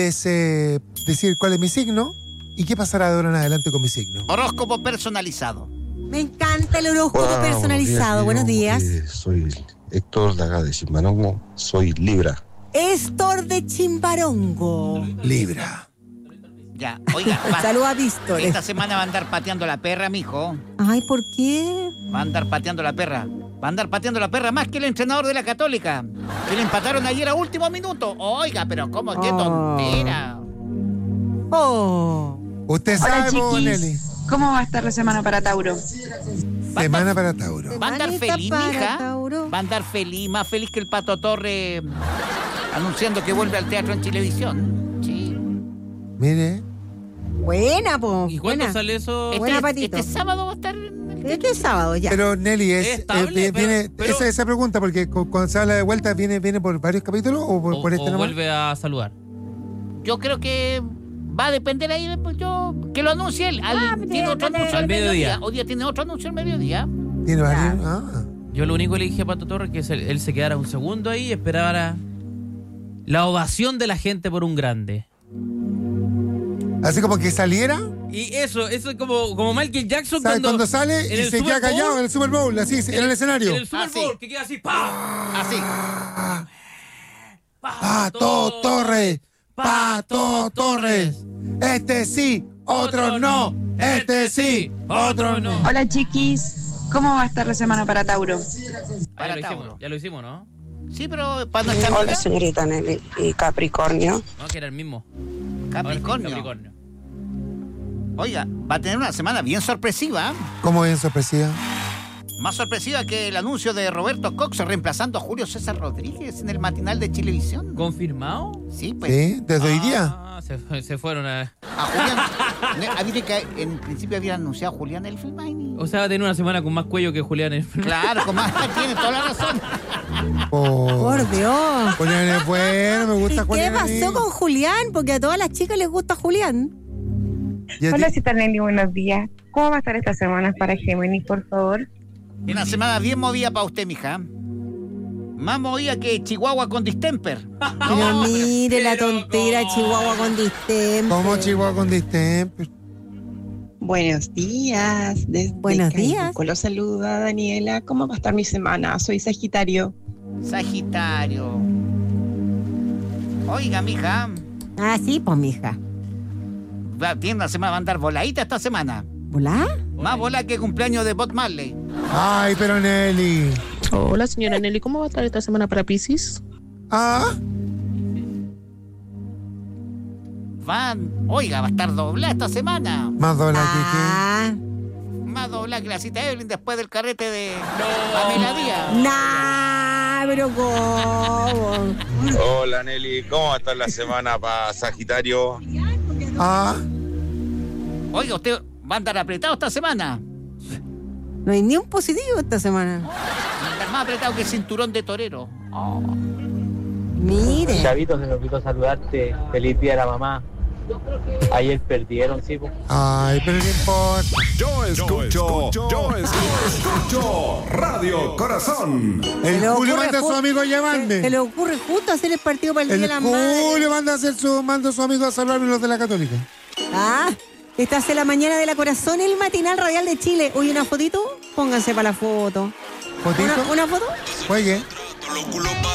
es decir cuál es mi signo y qué pasará de ahora en adelante con mi signo. Horóscopo personalizado. Me encanta el horóscopo personalizado. Buenos días. Soy Héctor de acá de Chimbarongo, soy Libra. Héctor de Chimbarongo. Libra. Ya, oiga. Saludos a Víctor. Esta semana va a andar pateando la perra, mijo. Ay, ¿por qué? Va a andar pateando la perra. Va a andar pateando la perra más que el entrenador de la Católica. Que le empataron ayer a último minuto. Oiga, pero cómo, qué tontera. Oh. Usted Hola, sabe, Nelly. chiquis. ¿Cómo va a estar la semana para Tauro? Semana para Tauro. Va a andar Semanita feliz, para mija. Tauro. Va a andar feliz, más feliz que el Pato Torre anunciando que vuelve al teatro en Chilevisión. Sí. Mire. Buena, po. ¿Y cuándo Buena. sale eso? Buena, Patito. Este sábado va a estar en el Este sábado ya. Pero Nelly, Es estable, viene pero- esa pregunta, porque cuando se habla de vuelta, ¿viene por varios capítulos o por este o nomás? vuelve a saludar. Yo creo que va a depender ahí después que lo anuncie él. Tiene otro anuncio al mediodía. Hoy día tiene otro anuncio al mediodía. ¿Tiene varios? Ah. Yo lo único que le dije a Pato Torres es que él se quedara un segundo ahí y esperara la ovación de la gente por un grande. Así como que saliera, Y eso es como Michael Jackson ¿sabes? Cuando sale en y el se Super queda callado Bowl, en el Super Bowl, así, en el escenario. En el Super Así. Bowl, que queda así, ¡pam! Así. Pato Torres, Pato Torres. Este sí, otro no. Este sí, otro no. Hola, chiquis. ¿Cómo va a estar la semana para Tauro? Para Tauro. Ya lo hicimos, ¿no? Sí, pero para nuestra Hola, amiga señorita Nelly y Capricornio. No, que era el mismo. Ahora sí, Capricornio. Capricornio. Oiga, va a tener una semana bien sorpresiva. ¿Cómo bien sorpresiva? Más sorpresiva que el anuncio de Roberto Cox reemplazando a Julio César Rodríguez en el matinal de Chilevisión. ¿Confirmado? Sí, pues. Sí, desde hoy día. Ah, se fueron a... A Julián. Había que en principio había anunciado a Julián el Filmaini. O sea, va a tener una semana con más cuello que Julián. Claro, tiene toda la razón. Por Dios. Julián es bueno, me ¿Y gusta qué Julián. a mí. pasó con Julián? Porque a todas las chicas les gusta Julián. ¿Y a Hola, ti? cita Nelly, buenos días. ¿Cómo va a estar esta semana para Géminis, por favor? Una semana bien movida para usted, mija. Más movida que Chihuahua con distemper. Pero mire la pero tontera ¿cómo? Chihuahua con distemper. ¿Cómo Chihuahua con distemper? Buenos días. Desde Buenos días. Caibuco lo saluda Daniela. ¿Cómo va a estar mi semana? Soy Sagitario. Sagitario. Oiga, mija. Ah, sí, pues, mija. Tiene una semana, va a andar voladita esta semana. ¿Volá? Más volada que cumpleaños de Bob Marley. Ay, pero Nelly. Hola, señora Nelly, ¿cómo va a estar esta semana para Piscis? Ah, Oiga, va a estar doblada esta semana. más dólar Ah, Más doblada que la cita de Evelyn después del carrete de Pamela Díaz. nah, pero ¿cómo? Hola Nelly, ¿cómo va a estar la semana para Sagitario? que. Ah, Oiga, usted va a andar apretado esta semana. No hay ni un positivo esta semana. Va a andar más apretado que el cinturón de torero. Mire. Chavito, se me olvidó saludarte. Feliz día a la mamá. Ayer perdieron, sí, po. ay, pero no importa. Yo escucho Radio Corazón. El le Julio ocurre manda a su amigo a llamarme. Se le ocurre justo hacer el partido para el Día de El la Madre. Julio manda a su amigo a salvarme los de la Católica. Ah, esta es la mañana de la Corazón, el matinal radial de Chile. Oye, ¿una fotito? Pónganse para la foto. ¿Fotito? ¿Una foto? Oye.